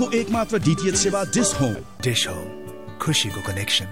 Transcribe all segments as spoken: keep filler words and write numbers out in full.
तो एकमात्र डीटीएच सेवा डिश होम। डिश होम, खुशीको कनेक्सन।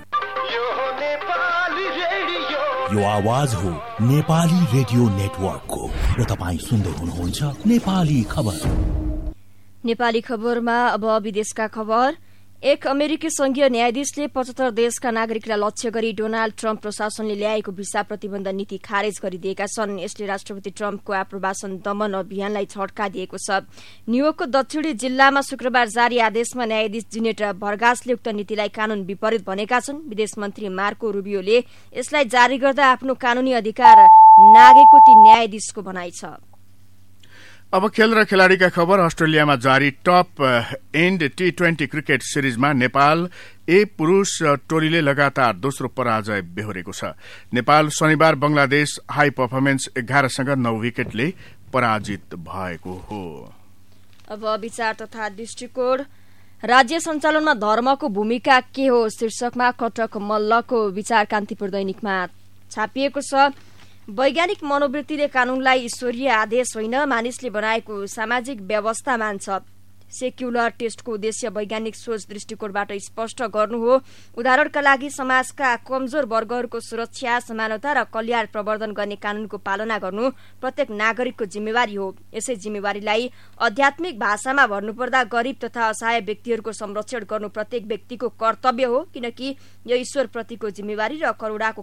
यो आवाज हो नेपाली रेडियो नेटवर्कको र तपाईँ सुन्दै हुनुहुन्छ नेपाली खबर। नेपाली खबरमा अब विदेशका खबर। एक अमेरिकी संघीय न्यायाधीशले पचहत्तर देशका नागरिकलाई लक्ष्य गरी डोनाल्ड ट्रम्प प्रशासनले ल्याएको भिसा प्रतिबन्ध नीति खारेज गरिदिएका छन्। यसले राष्ट्रपति ट्रम्पको आप्रवासन दमन अभियानलाई झट्का दिएको छ। न्यूयोर्कको दक्षिणी जिल्लामा शुक्रबार जारी आदेशमा न्यायाधीश जिनेट भर्गासले उक्त नीतिलाई कानून विपरीत भनेका छन्। विदेश मन्त्री मार्को रुबियोले यसलाई जारी गर्दा आफ्नो कानूनी अधिकार नागेको ती न्यायाधीशको भनाइ छ। अब खेल र खेलाड़ीका खबर। अस्ट्रेलियामा जारी top and T twenty cricket सिरिजमा Nepal ए पुरूष टोलीले लगातार दोस्रो पराजय बेहोरेको छ। नेपाल शनिबार बंगलादेश हाई पर्फर्मेन्स एघारसँग नौ विकेटले पराजित भएको हो। अब विचार तथा दृष्टिकोण। राज्य सञ्चालनमा धर्मको भूमिका के हो शीर्षकमा कटक मल्लको विचार कान्तिपुर दैनिकमा छापिएको छ। वैज्ञानिक मनोवृत्तिले कानूनलाई ईश्वरीय आदेश होइन मानिसले बनाएको सामाजिक व्यवस्था मान्छ। सेक्युलर टेस्टको उद्देश्य वैज्ञानिक सोच दृष्टिकोणबाट स्पष्ट गर्नु हो। उदाहरणका लागि समाजका कमजोर वर्गहरूको सुरक्षा, समानता र कल्याण प्रवर्धन गर्ने कानूनको पालना गर्नु प्रत्येक नागरिकको जिम्मेवारी हो। यसै जिम्मेवारीलाई आध्यात्मिक भाषामा भन्नुपर्दा गरिब तथा असहाय व्यक्तिहरूको संरक्षण गर्नु प्रत्येक व्यक्तिको कर्तव्य हो, किनकि यो ईश्वरप्रतिको जिम्मेवारी र करुणाको